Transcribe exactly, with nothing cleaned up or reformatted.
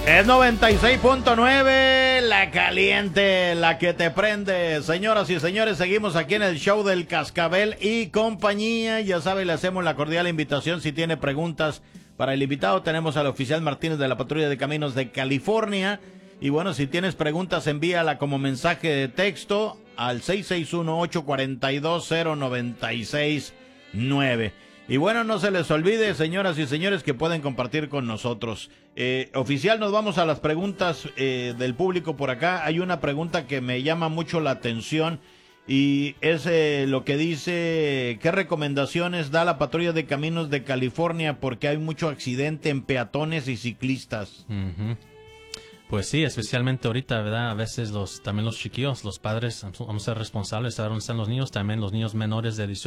Es noventa y seis punto nueve, la caliente, la que te prende. Señoras y señores, seguimos aquí en el show del Cascabel y compañía. Ya sabe, le hacemos la cordial invitación. Si tiene preguntas para el invitado, tenemos al oficial Martínez de la Patrulla de Caminos de California. Y bueno, si tienes preguntas, envíala como mensaje de texto al seis seis uno, ocho cuatro dos, cero nueve seis nueve. Y bueno, no se les olvide, señoras y señores, que pueden compartir con nosotros. Eh, oficial, nos vamos a las preguntas eh, del público por acá. Hay una pregunta que me llama mucho la atención y es eh, lo que dice: ¿qué recomendaciones da la Patrulla de Caminos de California? Porque hay mucho accidente en peatones y ciclistas. Uh-huh. Pues sí, especialmente ahorita, ¿verdad? A veces los también los chiquillos, los padres, vamos a ser responsables de saber dónde están los niños, también los niños menores de